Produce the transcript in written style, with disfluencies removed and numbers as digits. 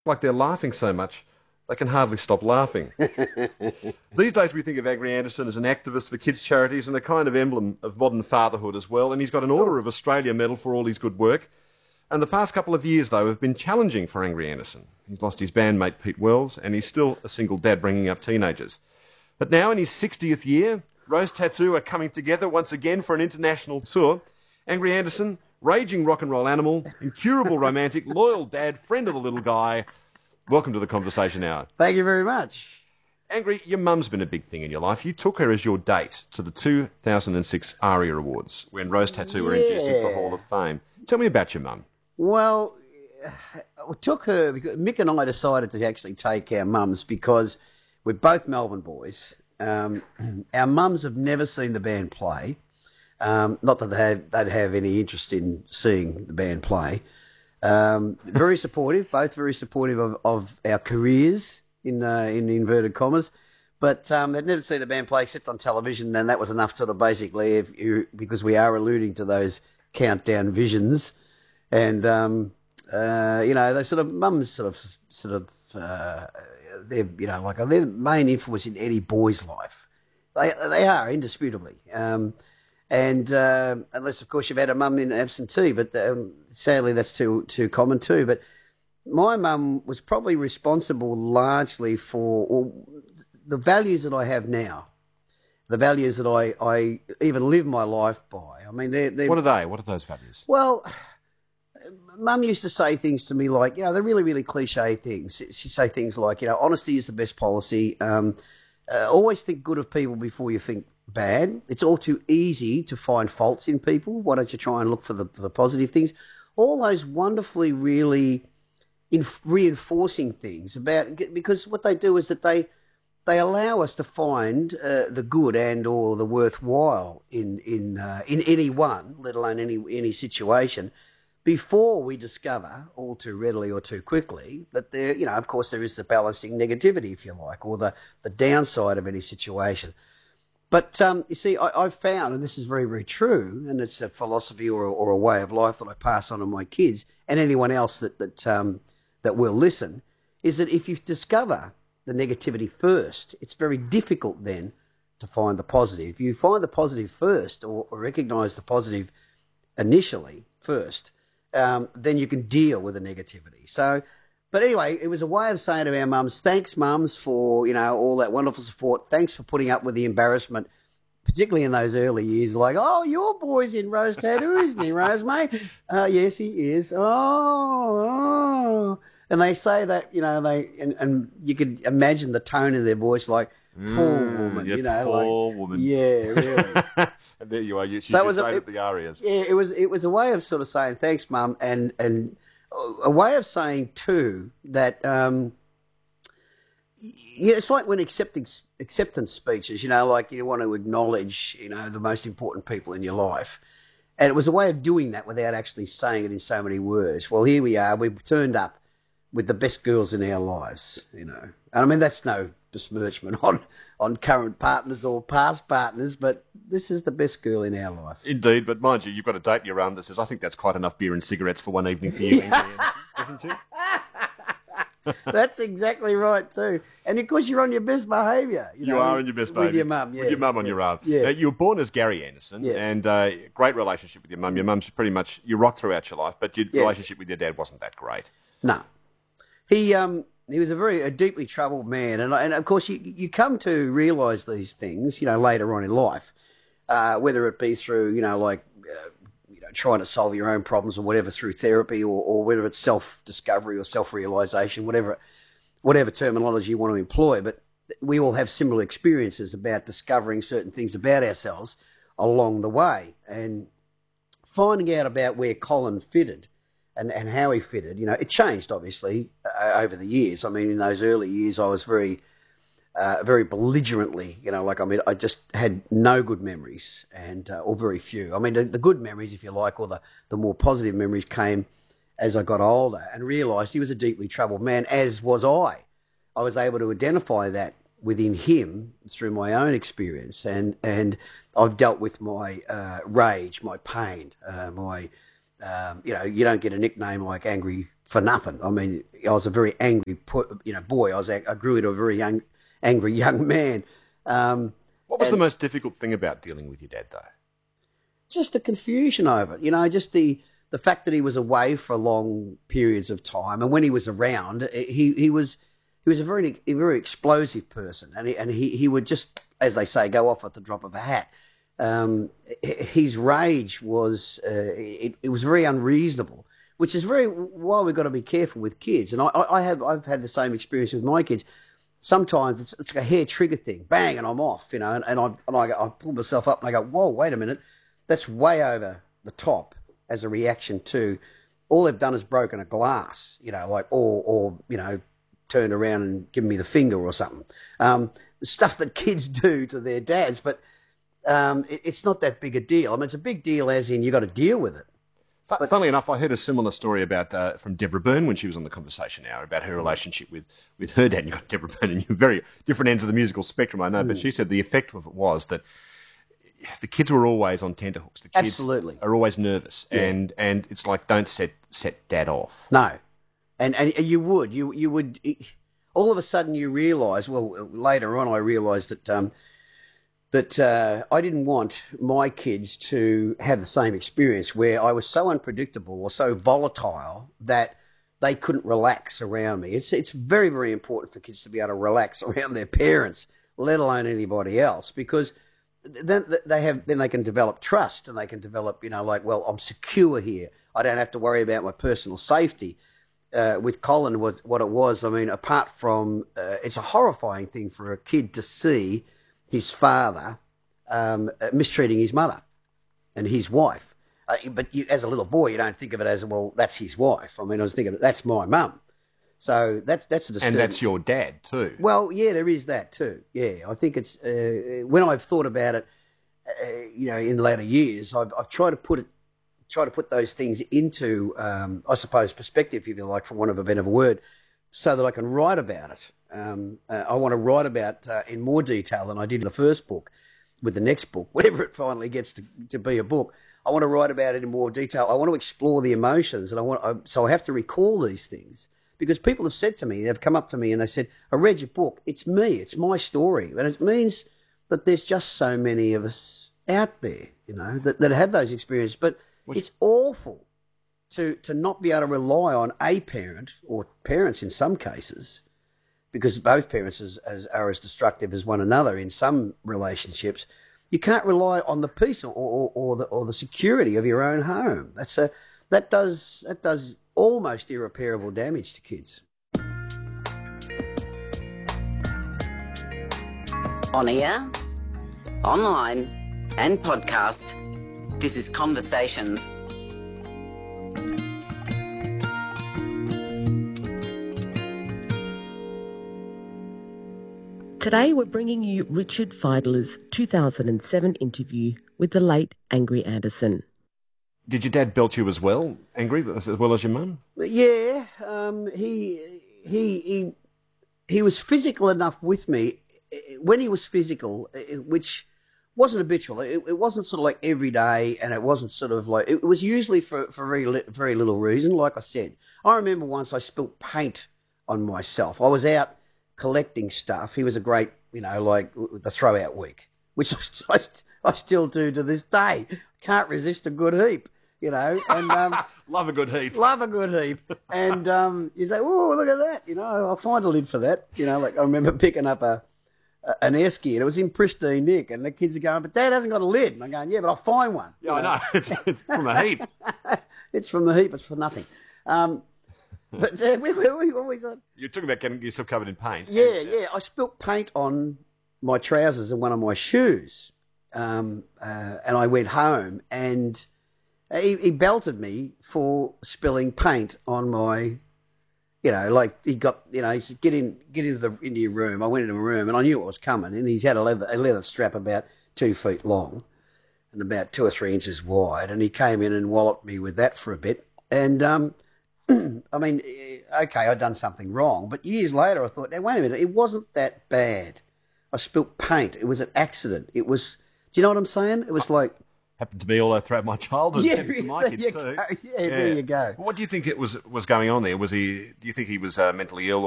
like they're laughing so much they can hardly stop laughing. These days we think of Angry Anderson as an activist for kids' charities and a kind of emblem of modern fatherhood as well, and he's got an Order of Australia medal for all his good work. And the past couple of years, though, have been challenging for Angry Anderson. He's lost his bandmate Pete Wells, and he's still a single dad bringing up teenagers. But now in his 60th year, Rose Tattoo are coming together once again for an international tour. Angry Anderson, raging rock and roll animal, incurable romantic, loyal dad, friend of the little guy. Welcome to the Conversation Hour. Thank you very much. Angry, your mum's been a big thing in your life. You took her as your date to the 2006 ARIA Awards when Rose Tattoo were induced into the Hall of Fame. Tell me about your mum. Well, I took her because Mick and I decided to actually take our mums because we're both Melbourne boys. Our mums have never seen the band play. Not that they'd have any interest in seeing the band play. Very supportive, both very supportive of our careers in inverted commas. But they'd never seen the band play except on television, and that was enough sort of basically, because we are alluding to those countdown visions. And, they sort of, mums they're, they're the main influence in any boy's life. They are, indisputably. Unless, of course, you've had a mum in absentee, but sadly that's too common too. But my mum was probably responsible largely for the values that I have now, the values that I even live my life by. I mean, they're What are they? What are those values? Well, Mum used to say things to me like, they're really, really cliche things. She'd say things like, honesty is the best policy. Always think good of people before you think bad. It's all too easy to find faults in people. Why don't you try and look for the positive things? All those wonderfully, really reinforcing things because what they do is that they allow us to find the good and or the worthwhile in anyone, let alone any situation, before we discover all too readily or too quickly that there, of course, there is the balancing negativity, if you like, or the downside of any situation. But you see, I've found, and this is very, very true, and it's a philosophy or a way of life that I pass on to my kids and anyone else that will listen, is that if you discover the negativity first, it's very difficult then to find the positive. If you find the positive first or recognise the positive initially first, then you can deal with the negativity. So, but anyway, it was a way of saying to our mums, thanks, mums, for, all that wonderful support. Thanks for putting up with the embarrassment, particularly in those early years, like, oh, your boy's in Rose Tattoo, isn't he, Rose, mate? Yes, he is. Oh. And they say that, and you could imagine the tone in their voice, like, poor woman, poor woman. Yeah, really. And there you are. She just stayed at the Arias. Yeah, it was a way of sort of saying thanks, Mum, and a way of saying too that it's like when acceptance speeches, like you want to acknowledge, the most important people in your life, and it was a way of doing that without actually saying it in so many words. Well, here we are. We've turned up with the best girls in our lives, and I mean that's no besmirchment on current partners or past partners, but this is the best girl in our life. Indeed, but mind you, you've got a date in your arm that says, I think that's quite enough beer and cigarettes for one evening for you, isn't you? That's exactly right too. And of course you're on your best behaviour. You are on your best behaviour. With your mum, yeah. With your mum on your arm. Yeah. You were born as Gary Anderson, and great relationship with your mum. Your mum's pretty much, you rocked throughout your life, but your relationship with your dad wasn't that great. No. He was a deeply troubled man, and of course you come to realise these things, later on in life, whether it be through, trying to solve your own problems or whatever through therapy, or whether it's self-discovery or self-realisation, whatever terminology you want to employ. But we all have similar experiences about discovering certain things about ourselves along the way, and finding out about where Colin fitted. And how he fitted, it changed obviously over the years. I mean, in those early years, I was very belligerently, I just had no good memories, or very few. I mean, the good memories, if you like, or the more positive memories came as I got older and realised he was a deeply troubled man, as was I. I was able to identify that within him through my own experience, and I've dealt with my rage, my pain, you don't get a nickname like Angry for nothing. I mean, I was a very angry, boy. I grew into a very angry young man. What was the most difficult thing about dealing with your dad, though? Just the confusion over it, just the fact that he was away for long periods of time, and when he was around, he was a very explosive person, and he would just, as they say, go off at the drop of a hat. His rage was it was very unreasonable, which is why we've got to be careful with kids. And I've had the same experience with my kids. Sometimes it's like a hair trigger thing, bang, and I'm off, and I pull myself up and I go, whoa, wait a minute. That's way over the top as a reaction to all they've done is broken a glass, or turned around and given me the finger or something. The stuff that kids do to their dads, but it's not that big a deal. I mean, it's a big deal as in you got to deal with it. But funnily enough, I heard a similar story about from Deborah Byrne when she was on the Conversation Hour about her relationship with her dad. You've got Deborah Byrne, and you're very different ends of the musical spectrum, I know, but she said the effect of it was that the kids were always on tenterhooks. The kids Absolutely. are always nervous, and it's like, don't set dad off. No, and you would all of a sudden you realise. Well, later on I realised that I didn't want my kids to have the same experience where I was so unpredictable or so volatile that they couldn't relax around me. It's very, very important for kids to be able to relax around their parents, let alone anybody else, because then they can develop trust, and they can develop, well, I'm secure here. I don't have to worry about my personal safety. With Colin, was what it was. I mean, apart from it's a horrifying thing for a kid to see his father mistreating his mother and his wife. But as a little boy, you don't think of it as, well, that's his wife. I mean, I was thinking, that's my mum. So that's a disturbing. And that's your dad too. Well, yeah, there is that too. Yeah, I think it's when I've thought about it, in later years, I've tried to put those things into, I suppose, perspective, if you like, for want of a better word, so that I can write about it. I want to write about in more detail than I did in the first book, with the next book, whenever it finally gets to be a book. I want to write about it in more detail. I want to explore the emotions, and so I have to recall these things. Because people have said to me, they've come up to me and they said, I read your book, it's me, it's my story. And it means that there's just so many of us out there, that have those experiences. But it's awful to not be able to rely on a parent, or parents in some cases, because both parents are as destructive as one another in some relationships. You can't rely on the peace or the security of your own home. That does almost irreparable damage to kids. On air, online, and podcast, this is Conversations. Today we're bringing you Richard Fidler's 2007 interview with the late Angry Anderson. Did your dad belt you as well, Angry, as well as your mum? Yeah, he was physical enough with me. When he was physical, which wasn't habitual. It wasn't sort of like every day, and it wasn't sort of like, it was usually for very little reason. Like I said, I remember once I spilt paint on myself. I was out collecting stuff. He was a great, like the throw-out week, which I still do to this day. Can't resist a good heap, and love a good heap. Love a good heap. And you say, oh, look at that, I'll find a lid for that. Like I remember picking up an esky, and it was in pristine nick, and the kids are going, but Dad hasn't got a lid. And I'm going, yeah, but I'll find one. Yeah, I know. It's from a heap. It's from the heap. It's for nothing. But we always on. You're talking about getting yourself covered in paint. Yeah. I spilt paint on my trousers and one of my shoes, and I went home, and he belted me for spilling paint on my, like he got, he said, get into your room. I went into my room, and I knew what was coming, and he's had a leather strap about 2 feet long and about 2 or 3 inches wide, and he came in and walloped me with that for a bit, and I mean, okay, I'd done something wrong, but years later I thought, now, wait a minute, it wasn't that bad. I spilt paint. It was an accident. It was, do you know what I'm saying? It was like... happened to me all throughout my childhood. Yeah, Happens to my there kids you too. go. Yeah, there you go. What do you think it was going on there? Do you think he was mentally ill?